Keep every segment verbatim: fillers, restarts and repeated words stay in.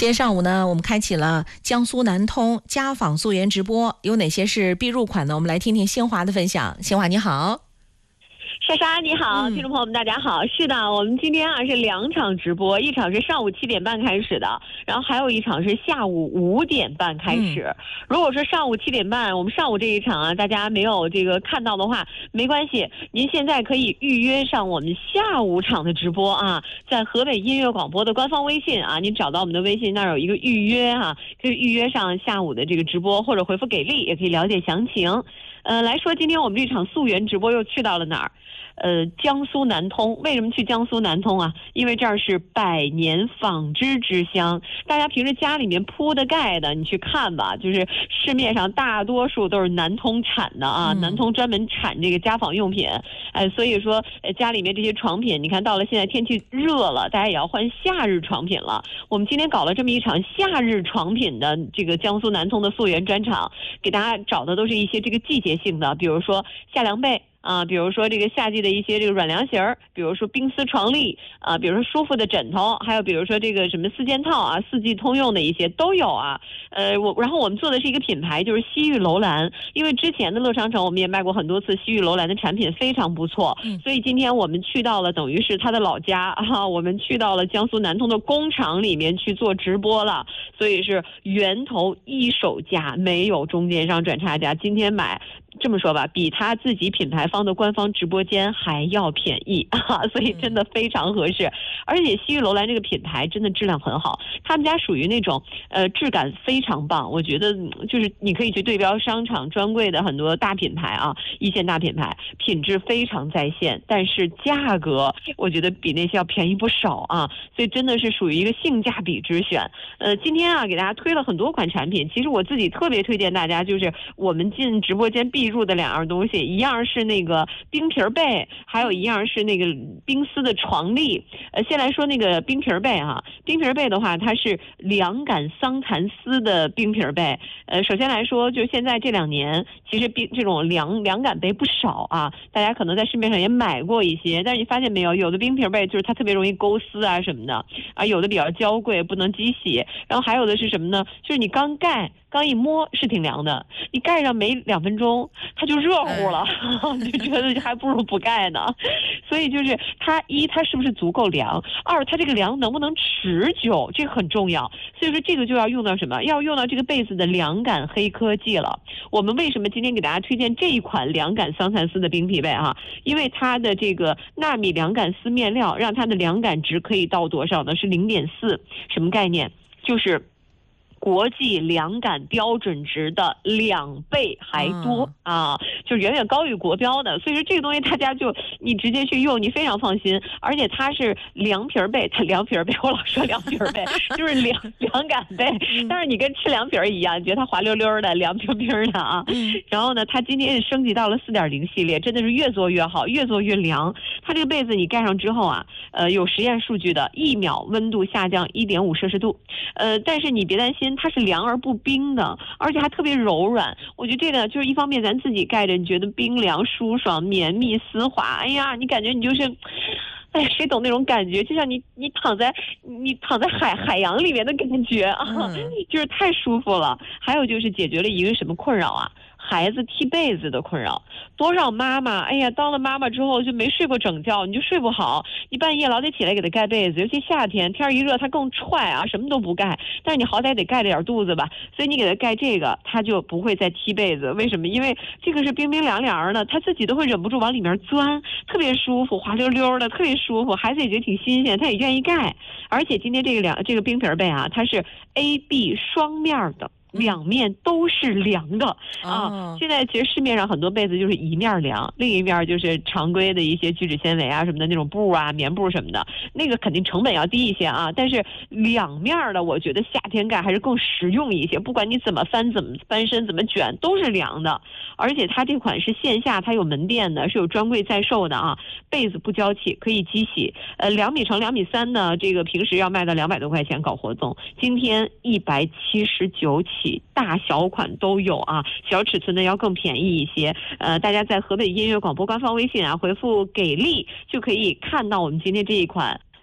今天上午呢，我们开启了江苏南通家纺溯源直播，有哪些是必入款呢？我们来听听新华的分享。新华你好。 莎莎你好，听众朋友们大家好。是的，我们今天啊是两场直播，一场是上午七点半开始的，然后还有一场是下午五点半开始。嗯、如果说上午七点半，我们上午这一场啊，大家没有这个看到的话，没关系，您现在可以预约上我们下午场的直播啊，在河北音乐广播的官方微信啊，您找到我们的微信那儿有一个预约啊，可以预约上下午的这个直播，或者回复给力也可以了解详情。呃，来说今天我们这场溯源直播又去到了哪儿？呃，江苏南通。为什么去江苏南通啊？因为这儿是百年纺织之乡。大家平时家里面铺的盖的，你去看吧，就是市面上大多数都是南通产的啊。嗯、南通专门产这个家纺用品，哎、呃，所以说呃家里面这些床品，你看到了现在天气热了，大家也要换夏日床品了。我们今天搞了这么一场夏日床品的这个江苏南通的溯源专场，给大家找的都是一些这个季节性的，比如说夏凉被。啊，比如说这个夏季的一些这个软凉席儿，比如说冰丝床笠啊，比如说舒服的枕头，还有比如说这个什么四件套啊，四季通用的一些都有啊。呃，我然后我们做的是一个品牌，就是西域楼兰，因为之前的乐商城我们也卖过很多次西域楼兰的产品，非常不错。嗯、所以今天我们去到了等于是他的老家啊，我们去到了江苏南通的工厂里面去做直播了，所以是源头一手价，没有中间商转差价。今天买。这么说吧，比他自己品牌方的官方直播间还要便宜啊，所以真的非常合适。而且西域楼兰这个品牌真的质量很好，他们家属于那种呃质感非常棒，我觉得就是你可以去对标商场专柜的很多大品牌啊，一线大品牌，品质非常在线，但是价格我觉得比那些要便宜不少啊，所以真的是属于一个性价比之选。呃，今天啊给大家推了很多款产品，其实我自己特别推荐大家，就是我们进直播间必入的两样东西，一样是那个冰皮被，还有一样是那个冰丝的床笠。呃，先来说那个冰皮被哈，冰皮被的话，它是凉感桑蚕丝的冰皮被。呃，首先来说，就现在这两年，其实冰这种凉凉感被不少啊，大家可能在市面上也买过一些，但是你发现没有，有的冰皮被就是它特别容易勾丝啊什么的，啊，有的比较娇贵，不能机洗，然后还有的是什么呢？就是你刚盖。刚一摸是挺凉的，你盖上没两分钟它就热乎了，就觉得还不如不盖呢。所以就是它一它是不是足够凉，二它这个凉能不能持久，这个很重要。所以说这个就要用到什么？要用到这个被子的凉感黑科技了。我们为什么今天给大家推荐这一款凉感桑蚕丝的冰皮被啊？因为它的这个纳米凉感丝面料让它的凉感值可以到多少呢？是 零点四， 什么概念？就是国际凉感标准值的两倍还多、嗯、啊，就远远高于国标的。所以说这个东西大家就你直接去用，你非常放心。而且它是凉皮被，它凉皮被，我老说凉皮被，就是凉凉感被，但是你跟吃凉皮一样，你觉得它滑溜溜的，凉冰冰的啊。然后呢，它今天升级到了 四点零 系列，真的是越做越好，越做越凉。它这个被子你盖上之后啊，呃，有实验数据的，一秒温度下降 一点五摄氏度，呃，但是你别担心。它是凉而不冰的，而且还特别柔软。我觉得这个就是一方面咱自己盖着，你觉得冰凉舒爽、绵密丝滑。哎呀，你感觉你就是，哎，谁懂那种感觉？就像你你躺在你躺在海海洋里面的感觉啊，嗯、就是太舒服了。还有就是解决了一个什么困扰啊？孩子踢被子的困扰，多少妈妈，哎呀，当了妈妈之后就没睡过整觉，你就睡不好，你半夜老得起来给他盖被子，尤其夏天天一热他更踹啊，什么都不盖，但是你好歹得盖着点肚子吧，所以你给他盖这个，他就不会再踢被子。为什么？因为这个是冰冰凉凉的，他自己都会忍不住往里面钻，特别舒服，滑溜溜的，特别舒服，孩子也觉得挺新鲜，他也愿意盖。而且今天这个凉这个冰皮被啊，它是 A B 双面的。两面都是凉的啊！哦、现在其实市面上很多被子就是一面凉，另一面就是常规的一些聚酯纤维啊什么的那种布啊、棉布什么的，那个肯定成本要低一些啊。但是两面的，我觉得夏天盖还是更实用一些。不管你怎么翻、怎么翻身、怎么卷，都是凉的。而且它这款是线下，它有门店的，是有专柜在售的啊。被子不娇气，可以机洗。呃，两米乘两米三呢，这个平时要卖到两百多块钱搞活动，今天一百七十九起。大小款都有啊，小尺寸的要更便宜一些。呃，大家在河北音乐广播官方微信啊回复给力就可以看到我们今天这一款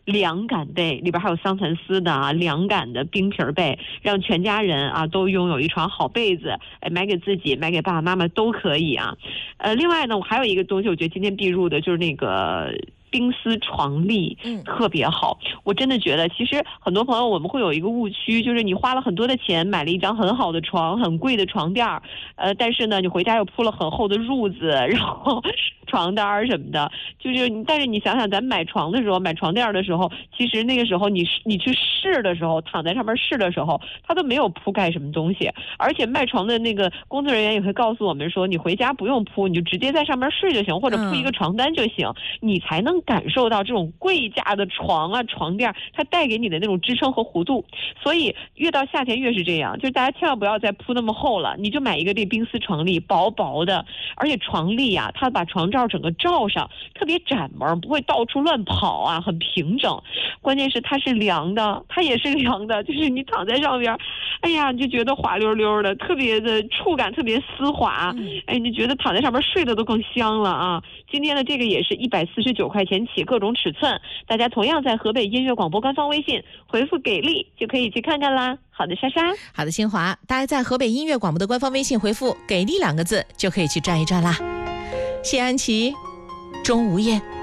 凉感被，里边还有桑蚕丝的啊凉感的冰皮被，让全家人啊都拥有一床好被子，哎，买给自己，买给爸爸妈妈都可以啊。呃，另外呢，我还有一个东西，我觉得今天必入的就是那个冰丝床笠，嗯，特别好。我真的觉得，其实很多朋友我们会有一个误区，就是你花了很多的钱买了一张很好的床，很贵的床垫儿，呃，但是呢，你回家又铺了很厚的褥子，然后床单儿什么的，就是你，但是你想想，咱买床的时候，买床垫的时候，其实那个时候你你去试的时候，躺在上面试的时候，它都没有铺盖什么东西，而且卖床的那个工作人员也会告诉我们说，你回家不用铺，你就直接在上面睡就行，或者铺一个床单就行，嗯、你才能感受到这种贵价的床啊床垫它带给你的那种支撑和弧度。所以越到夏天越是这样，就是大家千万不要再铺那么厚了，你就买一个这冰丝床笠，薄薄的，而且床笠呀、啊，它把床罩整个罩上，特别窄门，不会到处乱跑啊，很平整。关键是它是凉的，它也是凉的，就是你躺在上边，哎呀，你就觉得滑溜溜的，特别的触感特别丝滑，哎，你觉得躺在上面睡得都更香了啊。今天的这个也是一百四十九块钱起，各种尺寸，大家同样在河北音乐广播官方微信回复给力就可以去看看啦。好的，莎莎。 好的，新华，大家在河北音乐广播的官方微信回复给力两个字就可以去转一转啦。谢安琪，钟无艳。